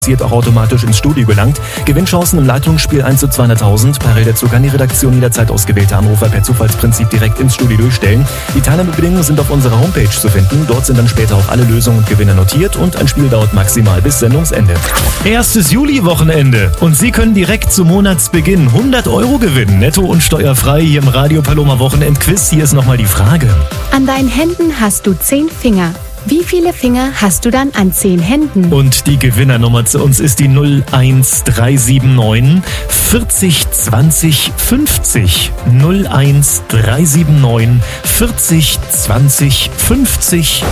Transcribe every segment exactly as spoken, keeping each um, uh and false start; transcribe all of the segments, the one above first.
auch automatisch ins Studio gelangt. Gewinnchancen im Leitungsspiel eins zu zweihunderttausend. Parallel dazu kann die Redaktion jederzeit ausgewählte Anrufer per Zufallsprinzip direkt ins Studio durchstellen. Die Teilnahmebedingungen sind auf unserer Homepage zu finden. Dort sind dann später auch alle Lösungen und Gewinne notiert und ein Spiel dauert maximal bis Sendungsende. Erstes Juli-Wochenende und Sie können direkt zu Monatsbeginn hundert Euro gewinnen. Netto und steuerfrei hier im Radio Paloma Wochenendquiz. Hier ist nochmal die Frage. An deinen Händen hast du zehn Finger. Wie viele Finger hast du dann an zehn Händen? Und die Gewinnernummer zu uns ist die null eins drei sieben neun vierzig zwanzig fünfzig. null eins drei sieben neun vierzig zwanzig fünfzig.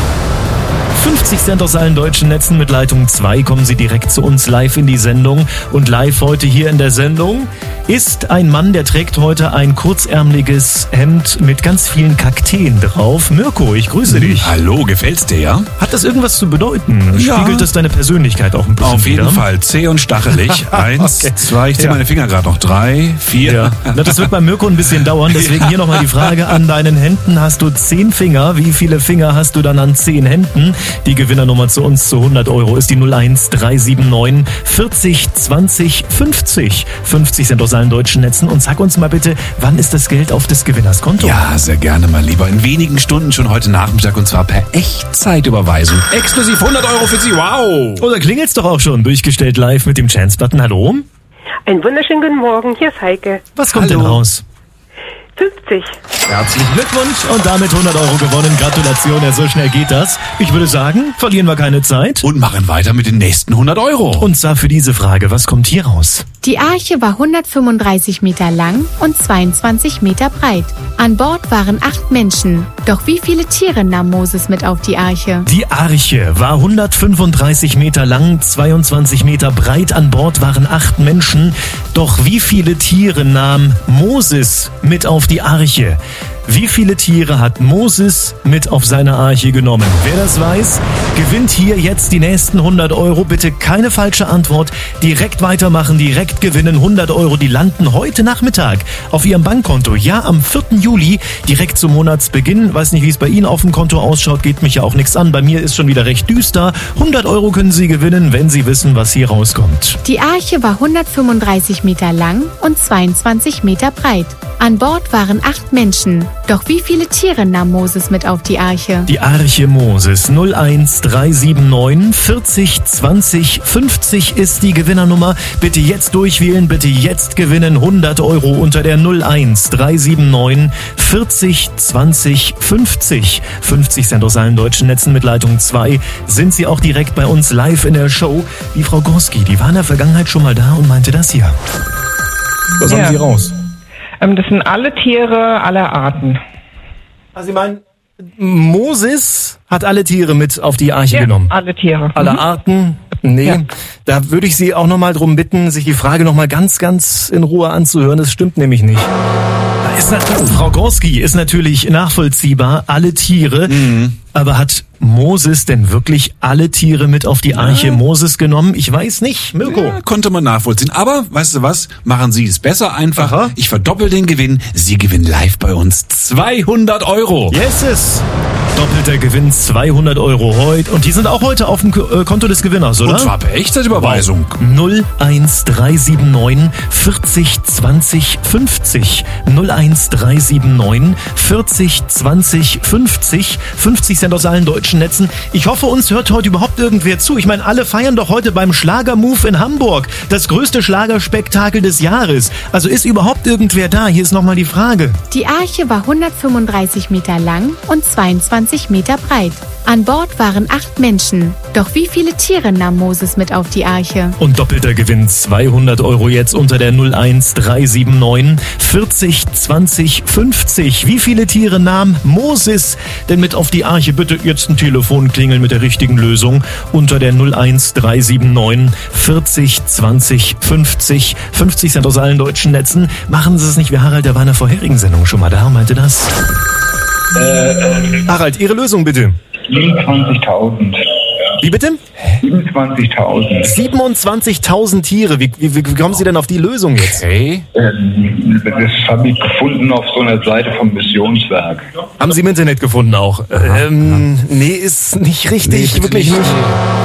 fünfzig Cent aus allen deutschen Netzen mit Leitung zwei kommen Sie direkt zu uns live in die Sendung. Und live heute hier in der Sendung ist ein Mann, der trägt heute ein kurzärmeliges Hemd mit ganz vielen Kakteen drauf. Mirko, ich grüße dich. Hallo, gefällt's dir, ja? Hat das irgendwas zu bedeuten? Ja. Spiegelt das deine Persönlichkeit auch ein bisschen Auf jeden wieder? Fall, zäh und stachelig. Eins, Okay. zwei, ich zähle Ja. meine Finger gerade noch. Drei, vier. Ja. Na, das wird bei Mirko ein bisschen dauern, deswegen hier nochmal die Frage. An deinen Händen hast du zehn Finger. Wie viele Finger hast du dann an zehn Händen? Die Gewinnernummer zu uns zu hundert Euro ist die null eins drei sieben neun vierzig zwanzig fünfzig. fünfzig Cent aus allen deutschen Netzen. Und sag uns mal bitte, wann ist das Geld auf des Gewinners Konto? Ja, sehr gerne, mein Lieber. In wenigen Stunden schon heute Nachmittag und zwar per Echtzeitüberweisung. Exklusiv hundert Euro für Sie. Wow! Oder klingelt's doch auch schon. Durchgestellt live mit dem Chance-Button. Hallo? Einen wunderschönen guten Morgen, hier ist Heike. Was kommt Hallo. denn raus? fünfzig. Herzlichen Glückwunsch und damit hundert Euro gewonnen. Gratulation, ja, so schnell geht das. Ich würde sagen, verlieren wir keine Zeit. Und machen weiter mit den nächsten hundert Euro. Und zwar für diese Frage, was kommt hier raus? Die Arche war hundertfünfunddreißig Meter lang und zweiundzwanzig Meter breit. An Bord waren acht Menschen. Doch wie viele Tiere nahm Moses mit auf die Arche? Die Arche war hundertfünfunddreißig Meter lang, zweiundzwanzig Meter breit. An Bord waren acht Menschen. Doch wie viele Tiere nahm Moses mit auf die Arche? Wie viele Tiere hat Moses mit auf seine Arche genommen? Wer das weiß, gewinnt hier jetzt die nächsten hundert Euro. Bitte keine falsche Antwort. Direkt weitermachen, direkt gewinnen. hundert Euro, die landen heute Nachmittag auf Ihrem Bankkonto. Ja, am vierten Juli, direkt zum Monatsbeginn. Weiß nicht, wie es bei Ihnen auf dem Konto ausschaut, geht mich ja auch nichts an. Bei mir ist schon wieder recht düster. hundert Euro können Sie gewinnen, wenn Sie wissen, was hier rauskommt. Die Arche war hundertfünfunddreißig Meter lang und zweiundzwanzig Meter breit. An Bord waren acht Menschen. Doch wie viele Tiere nahm Moses mit auf die Arche? Die Arche Moses null eins drei sieben neun vierzig zwanzig fünfzig ist die Gewinnernummer. Bitte jetzt durchwählen, bitte jetzt gewinnen. hundert Euro unter der null eins drei sieben neun vierzig zwanzig fünfzig. fünfzig Cent aus allen deutschen Netzen mit Leitung zwei. Sind Sie auch direkt bei uns live in der Show? Wie Frau Gorski, die war in der Vergangenheit schon mal da und meinte das hier. Was Ja. haben Sie raus? Ähm, das sind alle Tiere aller Arten. Also Sie meinen, Moses hat alle Tiere mit auf die Arche Ja, genommen? alle Tiere. Aller Mhm. Arten? Nee, Ja. da würde ich Sie auch nochmal drum bitten, sich die Frage nochmal ganz, ganz in Ruhe anzuhören. Das stimmt nämlich nicht. Da ist na- Frau Gorski ist natürlich nachvollziehbar, alle Tiere, Mhm. aber hat Moses denn wirklich alle Tiere mit auf die Arche Moses genommen? Ich weiß nicht, Mirko. Ja, konnte man nachvollziehen. Aber, weißt du was? Machen Sie es besser einfach. Aha. Ich verdoppel den Gewinn. Sie gewinnen live bei uns zweihundert Euro. Yes, es. Doppelter Gewinn, zweihundert Euro heute. Und die sind auch heute auf dem K- äh, Konto des Gewinners, oder? Und zwar per Echtzeitüberweisung. null eins drei sieben neun vierzig zwanzig fünfzig. null eins drei sieben neun vierzig zwanzig fünfzig. fünfzig Cent aus allen deutschen Netzen. Ich hoffe, uns hört heute überhaupt irgendwer zu. Ich meine, alle feiern doch heute beim Schlagermove in Hamburg. Das größte Schlagerspektakel des Jahres. Also ist überhaupt irgendwer da? Hier ist nochmal die Frage. Die Arche war hundertfünfunddreißig Meter lang und zweiundzwanzig Meter breit. An Bord waren acht Menschen. Doch wie viele Tiere nahm Moses mit auf die Arche? Und doppelter Gewinn, zweihundert Euro jetzt unter der null eins drei sieben neun vierzig zwanzig fünfzig. Wie viele Tiere nahm Moses denn mit auf die Arche? Bitte jetzt ein Telefon klingeln mit der richtigen Lösung unter der null eins drei sieben neun vierzig zwanzig fünfzig. fünfzig Cent aus allen deutschen Netzen. Machen Sie es nicht wie Harald, der war in der vorherigen Sendung schon mal da und meinte das. Harald, Ihre Lösung bitte. siebenundzwanzigtausend. Wie bitte? siebenundzwanzigtausend. siebenundzwanzigtausend Tiere. Wie, wie, wie kommen Sie denn auf die Lösung jetzt? Okay. Ähm, das habe ich gefunden auf so einer Seite vom Missionswerk. Haben Sie im Internet gefunden auch? Ähm, nee, ist nicht richtig, Nee, bitte wirklich nicht. nicht.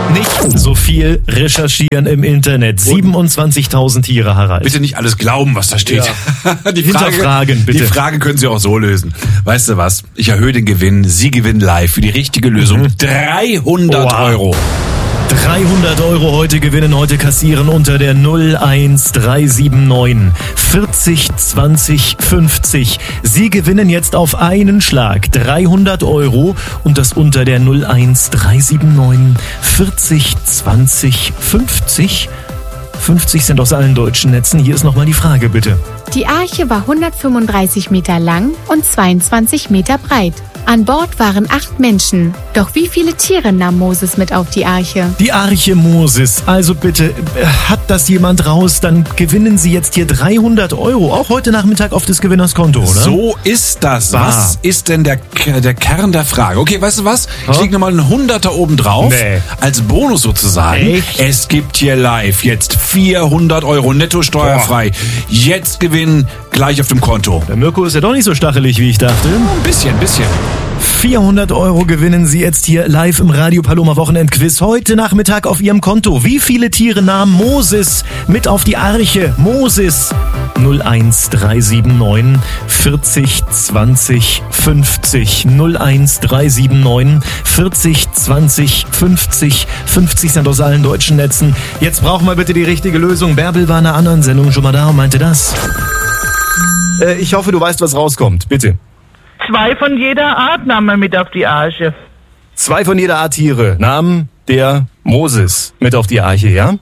Nicht so viel recherchieren im Internet. siebenundzwanzigtausend Tiere, Harald. Bitte nicht alles glauben, was da steht. Ja. Die Hinterfragen, bitte. Die Frage können Sie auch so lösen. Weißt du was? Ich erhöhe den Gewinn. Sie gewinnen live für die richtige Lösung. Mhm. dreihundert Euro. dreihundert Euro heute gewinnen, heute kassieren unter der null eins drei sieben neun vierzig zwanzig fünfzig. Sie gewinnen jetzt auf einen Schlag dreihundert Euro und das unter der null eins drei sieben neun vierzig zwanzig fünfzig. fünfzig sind aus allen deutschen Netzen. Hier ist nochmal die Frage, bitte. Die Arche war hundertfünfunddreißig Meter lang und zweiundzwanzig Meter breit. An Bord waren acht Menschen. Doch wie viele Tiere nahm Moses mit auf die Arche? Die Arche Moses. Also bitte, hat das jemand raus, dann gewinnen Sie jetzt hier dreihundert Euro. Auch heute Nachmittag auf das Gewinnerskonto, oder? So ist das. Wahr. Was ist denn der, der Kern der Frage? Okay, weißt du was? Ich Huh? leg nochmal einen Hunderter oben drauf. Nee. Als Bonus sozusagen. Echt? Es gibt hier live jetzt vierhundert Euro netto steuerfrei. Jetzt gewinnen gleich auf dem Konto. Der Mirko ist ja doch nicht so stachelig, wie ich dachte. Ein bisschen, ein bisschen. vierhundert Euro gewinnen Sie jetzt hier live im Radio Paloma Wochenendquiz heute Nachmittag auf Ihrem Konto. Wie viele Tiere nahm Moses mit auf die Arche? Moses null eins drei sieben neun vierzig zwanzig fünfzig null eins drei sieben neun vierzig zwanzig fünfzig fünfzig sind aus allen deutschen Netzen. Jetzt brauchen wir bitte die richtige Lösung. Bärbel war in einer anderen Sendung schon mal da und meinte das. Äh, ich hoffe, du weißt, was rauskommt. Bitte. Zwei von jeder Art nahm er mit auf die Arche. Zwei von jeder Art Tiere nahm der Moses mit auf die Arche, ja?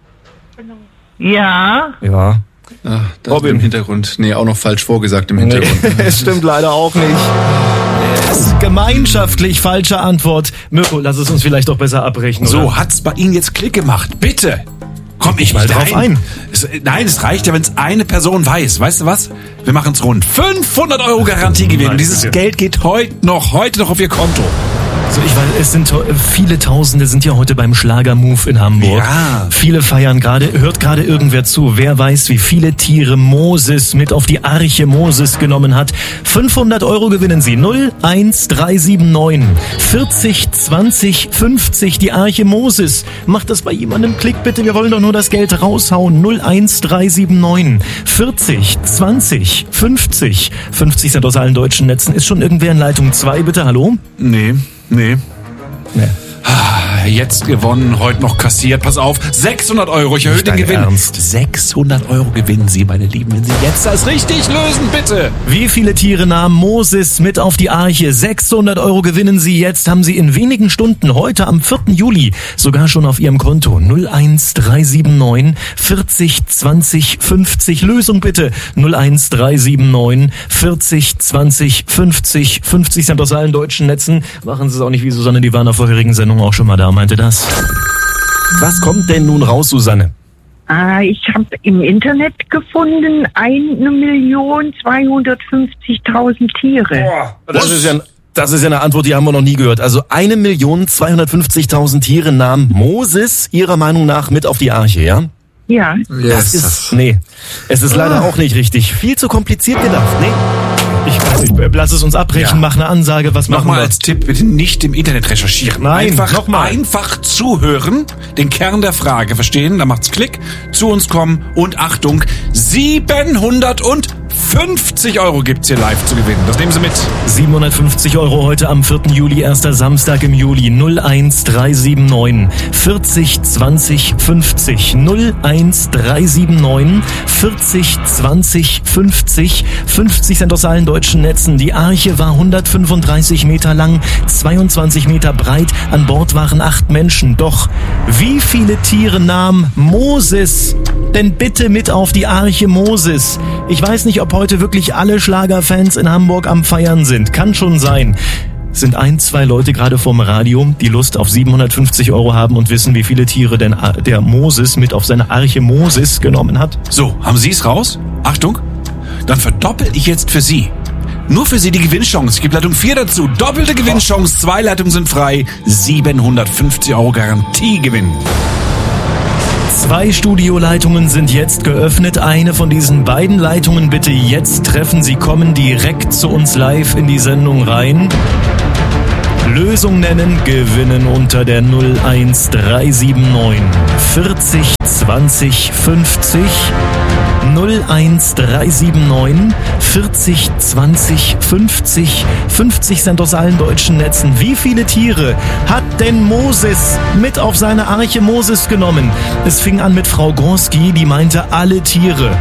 Ja. Ja. Ach, da Robin. im Hintergrund. Nee, auch noch falsch vorgesagt im Hintergrund. Nee, es stimmt leider auch nicht. Es ist gemeinschaftlich falsche Antwort. Mirko, lass es uns vielleicht doch besser abbrechen, So, oder? hat's bei Ihnen jetzt Klick gemacht? Bitte. Komm ich mal drauf ein. Es, nein, es reicht ja, wenn es eine Person weiß. Weißt du was? Wir machen es rund. fünfhundert Euro Garantiegewinn. Nein, Dieses bitte. Geld geht heute noch, heute noch auf Ihr Konto. So, ich weiß, es sind to- viele Tausende sind ja heute beim Schlager-Move in Hamburg. Ja. Viele feiern gerade, hört gerade irgendwer zu. Wer weiß, wie viele Tiere Moses mit auf die Arche Moses genommen hat. fünfhundert Euro gewinnen Sie. null eins drei sieben neun vierzig zwanzig fünfzig, die Arche Moses. Macht das bei jemandem Klick bitte. Wir wollen doch nur das Geld raushauen. null eins drei sieben neun vierzig zwanzig fünfzig fünfzig sind aus allen deutschen Netzen. Ist schon irgendwer in Leitung zwei, bitte? Hallo? Nee, nee. Nee. Ah, Jetzt gewonnen, heute noch kassiert. Pass auf, sechshundert Euro. Ich erhöhe Nicht den dein Gewinn. Ernst? sechshundert Euro gewinnen Sie, meine Lieben, wenn Sie jetzt das richtig lösen, bitte. Wie viele Tiere nahm Moses mit auf die Arche? sechshundert Euro gewinnen Sie jetzt, haben Sie in wenigen Stunden, heute am vierten Juli, sogar schon auf Ihrem Konto. null eins drei sieben neun vierzig zwanzig fünfzig. Lösung bitte. null eins drei sieben neun vierzig zwanzig fünfzig. fünfzig sind aus allen deutschen Netzen. Machen Sie es auch nicht wie Susanne, die war in der vorherigen Sendung auch schon mal da, meinte das. Was kommt denn nun raus, Susanne? Ah, ich habe im Internet gefunden, eine Million zweihundertfünfzigtausend Tiere. Das ist ja, das ist ja eine Antwort, die haben wir noch nie gehört. Also eine Million zweihundertfünfzigtausend Tiere nahm Moses Ihrer Meinung nach mit auf die Arche, ja? Ja. Das ist, nee, es ist leider auch nicht richtig. Viel zu kompliziert gedacht, nee. Ich weiß nicht, lass es uns abbrechen, Ja. mach eine Ansage, was machen Nochmal wir? als Tipp, bitte nicht im Internet recherchieren. Nein, einfach, nochmal. einfach zuhören, den Kern der Frage verstehen, dann macht's Klick, zu uns kommen und Achtung, siebenhundertfünfzig Euro gibt's hier live zu gewinnen. Das nehmen Sie mit. siebenhundertfünfzig Euro heute am vierten Juli, erster Samstag im Juli. null eins drei sieben neun vierzig zwanzig fünfzig. null eins drei sieben neun vierzig zwanzig fünfzig. fünfzig sind aus allen deutschen Netzen. Die Arche war hundertfünfunddreißig Meter lang, zweiundzwanzig Meter breit. An Bord waren acht Menschen. Doch wie viele Tiere nahm Moses denn bitte mit auf die Arche Moses? Ich weiß nicht, ob heute wirklich alle Schlagerfans in Hamburg am Feiern sind. Kann schon sein. Es sind ein, zwei Leute gerade vorm Radio, die Lust auf siebenhundertfünfzig Euro haben und wissen, wie viele Tiere denn der Moses mit auf seine Arche Moses genommen hat. So, haben Sie es raus? Achtung, dann verdoppel ich jetzt für Sie. Nur für Sie die Gewinnchance. Ich gebe Leitung vier dazu. Doppelte Gewinnchance. Zwei Leitungen sind frei. siebenhundertfünfzig Euro Garantiegewinn. Zwei Studioleitungen sind jetzt geöffnet. Eine von diesen beiden Leitungen bitte jetzt treffen. Sie kommen direkt zu uns live in die Sendung rein. Lösung nennen, gewinnen unter der null eins drei sieben neun vierzig zwanzig fünfzig. null eins drei sieben neun vierzig zwanzig fünfzig. fünfzig Cent aus allen deutschen Netzen. Wie viele Tiere hat denn Moses mit auf seine Arche Moses genommen? Es fing an mit Frau Gonski, die meinte alle Tiere.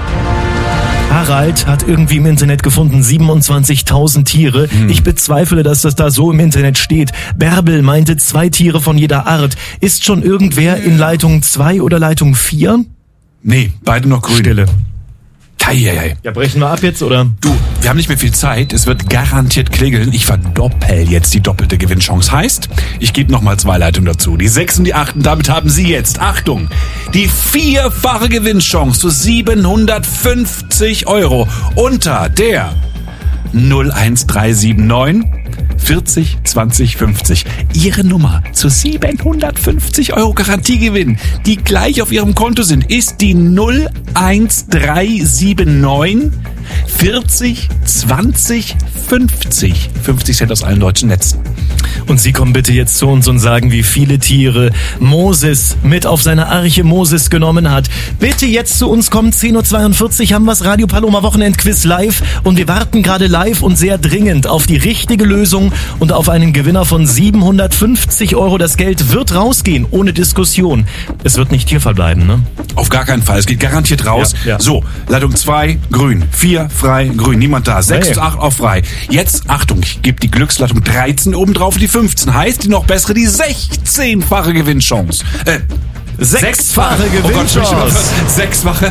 Harald hat irgendwie im Internet gefunden siebenundzwanzigtausend Tiere. Hm. Ich bezweifle, dass das da so im Internet steht. Bärbel meinte zwei Tiere von jeder Art. Ist schon irgendwer in Leitung zwei oder Leitung vier? Nee, beide noch grün. Stille. Eieiei. Ja, brechen wir ab jetzt, oder? Du, wir haben nicht mehr viel Zeit. Es wird garantiert klingeln. Ich verdoppel jetzt die doppelte Gewinnchance. Heißt, ich gebe nochmal zwei Leitungen dazu. Die sechs und die acht. Und damit haben Sie jetzt, Achtung, die vierfache Gewinnchance zu siebenhundertfünfzig Euro unter der null eins drei sieben neun vierzig zwanzig fünfzig. Ihre Nummer zu siebenhundertfünfzig Euro Garantiegewinn, die gleich auf Ihrem Konto sind, ist die null eins drei sieben neun vierzig zwanzig fünfzig. fünfzig Cent aus allen deutschen Netzen. Und Sie kommen bitte jetzt zu uns und sagen, wie viele Tiere Moses mit auf seine Arche Moses genommen hat. Bitte jetzt zu uns kommen, zehn Uhr zweiundvierzig haben wir das Radio Paloma Wochenendquiz live und wir warten gerade live und sehr dringend auf die richtige Lösung und auf einen Gewinner von siebenhundertfünfzig Euro. Das Geld wird rausgehen, ohne Diskussion. Es wird nicht hier verbleiben, ne? Auf gar keinen Fall, es geht garantiert raus. Ja, ja. So, Leitung zwei, grün, vier, frei, grün, niemand da, sechs und acht auf frei. Jetzt, Achtung, ich gebe die Glücksleitung dreizehn oben drauf, die fünfzehn. Heißt die noch bessere, die sechzehnfache Gewinnchance. Äh, Sechsfache Oh Gott, Gewinnchance. Sechsfache.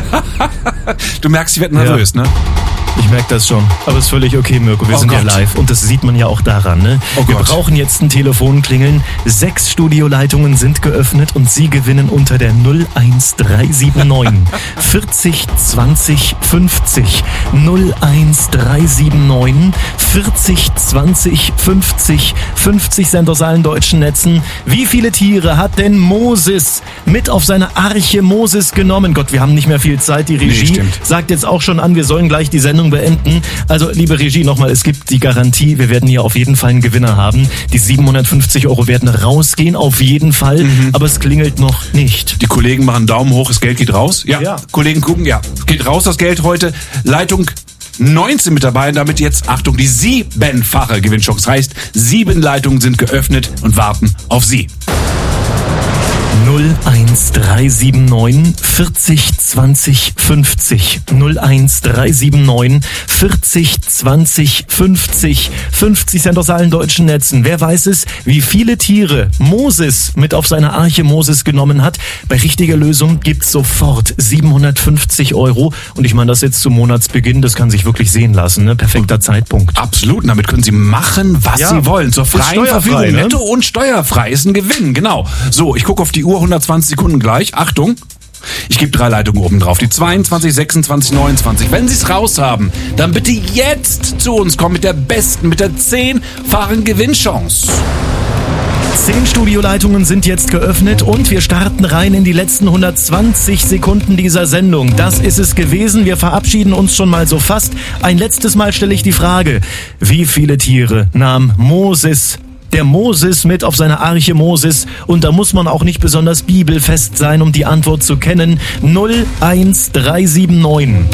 Du merkst, ich werde nervös, ja. ne? Ich merke das schon. Aber ist völlig okay, Mirko. Wir Oh sind Gott. ja live und das sieht man ja auch daran. Ne? Oh Wir Gott. brauchen jetzt ein Telefonklingeln. Sechs Studioleitungen sind geöffnet und Sie gewinnen unter der null eins drei sieben neun vierzig zwanzig fünfzig. null eins drei sieben neun vierzig zwanzig fünfzig. fünfzig Cent aus allen deutschen Netzen. Wie viele Tiere hat denn Moses mit auf seine Arche Moses genommen? Gott, wir haben nicht mehr viel Zeit. Die Regie Nee, stimmt. sagt jetzt auch schon an, wir sollen gleich die Sendung beenden. Also, liebe Regie, nochmal, es gibt die Garantie, wir werden hier auf jeden Fall einen Gewinner haben. Die siebenhundertfünfzig Euro werden rausgehen, auf jeden Fall, Mhm. aber es klingelt noch nicht. Die Kollegen machen Daumen hoch, das Geld geht raus. Ja, Ja. Kollegen gucken, ja, geht raus das Geld heute. Leitung neunzehn mit dabei, und damit jetzt, Achtung, die siebenfache Gewinnchance. Heißt, sieben Leitungen sind geöffnet und warten auf Sie. null eins drei sieben neun vierzig zwanzig fünfzig. null eins drei sieben neun vierzig zwanzig fünfzig. fünfzig Cent aus allen deutschen Netzen. Wer weiß es, wie viele Tiere Moses mit auf seine Arche Moses genommen hat? Bei richtiger Lösung gibt's sofort siebenhundertfünfzig Euro. Und ich meine, das jetzt zum Monatsbeginn, das kann sich wirklich sehen lassen. Ne? Perfekter Zeitpunkt. Absolut, und damit können Sie machen, was Ja. Sie wollen. Zur Ist freien steuerfrei, Verfügung, ne? netto und steuerfrei. Ist ein Gewinn, genau. So, ich gucke auf die Uhr, hundertzwanzig Sekunden gleich. Achtung. Ich gebe drei Leitungen oben drauf. Die zweiundzwanzig, sechsundzwanzig, neunundzwanzig. Wenn Sie es raus haben, dann bitte jetzt zu uns kommen mit der besten, mit der zehnfachen Gewinnchance. Zehn Studioleitungen sind jetzt geöffnet und wir starten rein in die letzten hundertzwanzig Sekunden dieser Sendung. Das ist es gewesen. Wir verabschieden uns schon mal so fast. Ein letztes Mal stelle ich die Frage, wie viele Tiere nahm Moses, der Moses mit auf seine Arche Moses? Und da muss man auch nicht besonders bibelfest sein, um die Antwort zu kennen. null eins drei sieben neun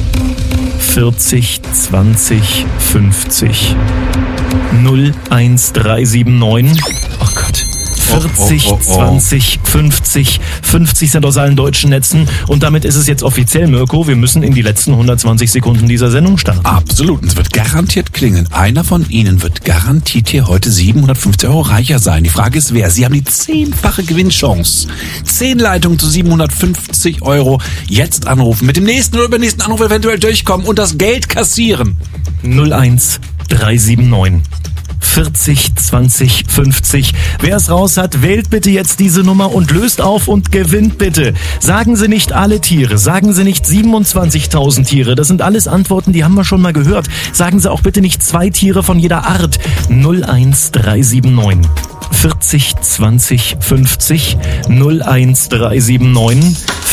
vierzig zwanzig fünfzig. null eins drei sieben neun Oh Gott. vierzig, Oh, oh, oh, oh. zwanzig, fünfzig. fünfzig Cent aus allen deutschen Netzen. Und damit ist es jetzt offiziell, Mirko. Wir müssen in die letzten hundertzwanzig Sekunden dieser Sendung starten. Absolut. Und es wird garantiert klingen. Einer von Ihnen wird garantiert hier heute siebenhundertfünfzig Euro reicher sein. Die Frage ist, wer? Sie haben die zehnfache Gewinnchance. Zehn Leitungen zu siebenhundertfünfzig Euro. Jetzt anrufen. Mit dem nächsten oder übernächsten Anruf eventuell durchkommen und das Geld kassieren. null eins drei sieben neun vierzig zwanzig fünfzig. Wer es raus hat, wählt bitte jetzt diese Nummer und löst auf und gewinnt bitte. Sagen Sie nicht alle Tiere, sagen Sie nicht siebenundzwanzigtausend Tiere. Das sind alles Antworten, die haben wir schon mal gehört. Sagen Sie auch bitte nicht zwei Tiere von jeder Art. null eins drei sieben neun vierzig zwanzig fünfzig. null eins drei sieben neun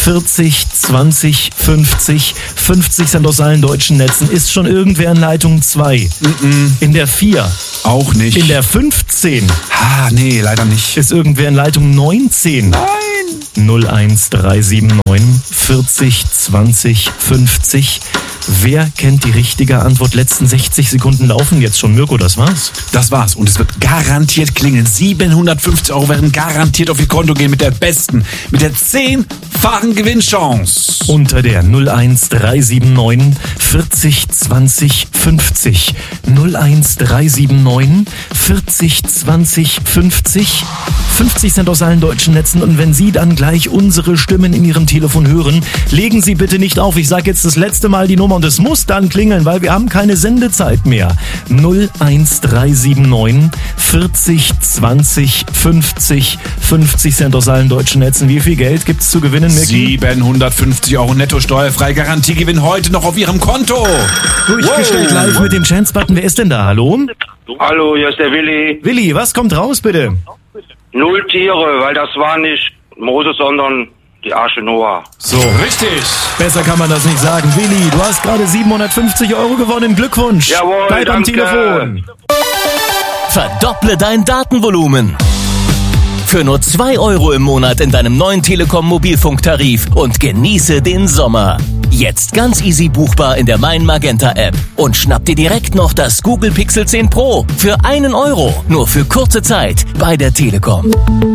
vierzig, zwanzig, fünfzig. fünfzig sind aus allen deutschen Netzen. Ist schon irgendwer in Leitung zwei? Mm-mm. In der vier? Auch nicht. In der fünfzehn? Ah, nee, leider nicht. Ist irgendwer in Leitung neunzehn? Nein. null eins drei sieben neun vierzig, zwanzig, fünfzig. Wer kennt die richtige Antwort? Letzten sechzig Sekunden laufen jetzt schon. Mirko, das war's. Das war's. Und es wird garantiert klingeln. siebenhundertfünfzig Euro werden garantiert auf Ihr Konto gehen mit der besten, mit der zehnfachen Gewinnchance. Unter der null eins drei sieben neun vierzig, zwanzig, fünfzig. null eins drei sieben neun vierzig, zwanzig, fünfzig. fünfzig Cent aus allen deutschen Netzen. Und wenn Sie dann gleich unsere Stimmen in Ihrem Telefon hören, legen Sie bitte nicht auf. Ich sage jetzt das letzte Mal die Nummer und es muss dann klingeln, weil wir haben keine Sendezeit mehr. null eins drei sieben neun vierzig, zwanzig, fünfzig. fünfzig Cent aus allen deutschen Netzen. Wie viel Geld gibt's zu gewinnen, Micky? siebenhundertfünfzig Euro netto steuerfrei. Garantiegewinn heute noch auf Ihrem Konto. Durchgestellt Wow. live mit dem Chance-Button. Wer ist denn da? Hallo? Hallo, hier ist der Willi. Willi, was kommt raus, bitte? Null Tiere, weil das war nicht Moses, sondern die Arche Noah. So, richtig. Besser kann man das nicht sagen. Willi, du hast gerade siebenhundertfünfzig Euro gewonnen. Glückwunsch. Jawohl, Bleib am danke. Telefon. Verdopple dein Datenvolumen. Für nur zwei Euro im Monat in deinem neuen Telekom Mobilfunktarif und genieße den Sommer. Jetzt ganz easy buchbar in der Mein Magenta App und schnapp dir direkt noch das Google Pixel zehn Pro für einen Euro. Nur für kurze Zeit bei der Telekom.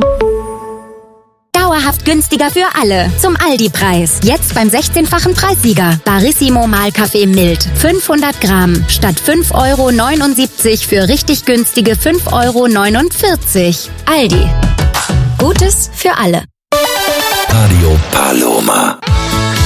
Dauerhaft günstiger für alle. Zum Aldi-Preis. Jetzt beim sechzehnfachen Preissieger. Barissimo Mahlkaffee Mild. fünfhundert Gramm. Statt fünf Euro neunundsiebzig für richtig günstige fünf Euro neunundvierzig. Aldi. Gutes für alle. Radio Paloma.